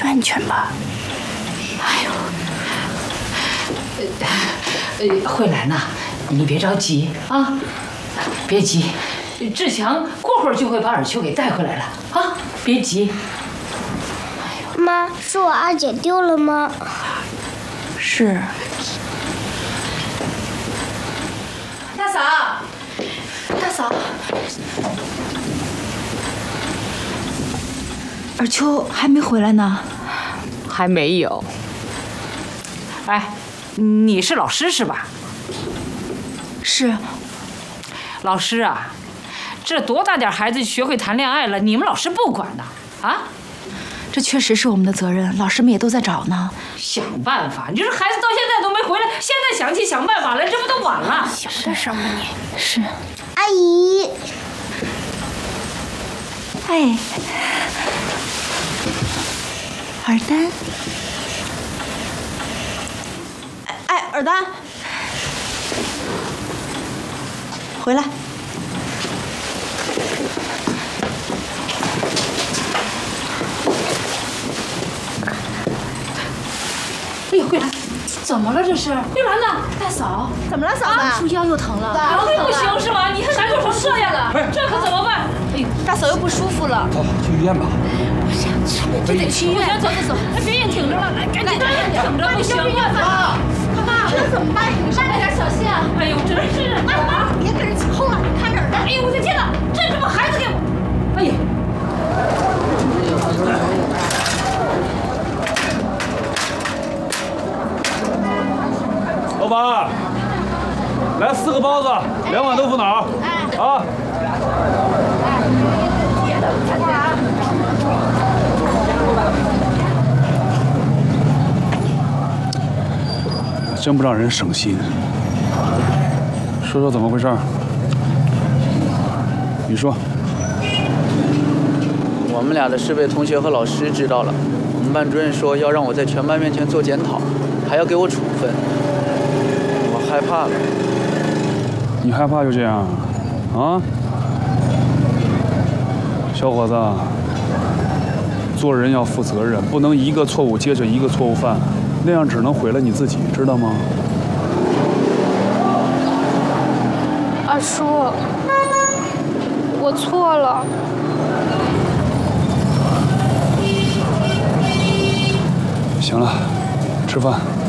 是安全吧？ 哎呦，慧兰呐，你别着急啊，别急，志强过会儿就会把尔秋给带回来了啊，别急。 妈，是我二姐丢了吗？ 是。 大嫂，大嫂， 尔秋还没回来呢。 还没有。哎，你是老师是吧？ 是。 老师啊，这多大点孩子学会谈恋爱了，你们老师不管呢？啊？ 这确实是我们的责任，老师们也都在找呢。 想办法，你说孩子到现在都没回来，现在想起想办法来，这不都晚了？ 想的什么你？是。 阿姨。 哎，尔丹。哎，尔丹，回来。 哎呦，慧兰，怎么了这是？慧兰呢？大嫂， 怎么了，嫂子？ 是腰又疼了，腰不行是吧？你看难受成这样了，这可怎么办？哎呦， 大嫂又不舒服了。 走，去医院吧。 不想去，这得去医院。走，哎，别硬挺着了，来，赶紧挺着，不行啊！ 妈，这怎么办？你上来点小心啊！ 哎呦，真是！ 妈，别跟人起哄了，你看着尔丹。 哎呦，我的天哪，这把孩子给我！哎呀！ 老板，来4个包子，2碗豆腐脑，啊。真不让人省心。说说怎么回事？你说。 我们俩的事被同学和老师知道了，我们班主任说要让我在全班面前做检讨，还要给我处分。我害怕了。 你害怕就这样啊？小伙子，做人要负责任，不能一个错误接着一个错误犯，那样只能毁了你自己，知道吗？ 二叔，我错了。 行了，吃饭。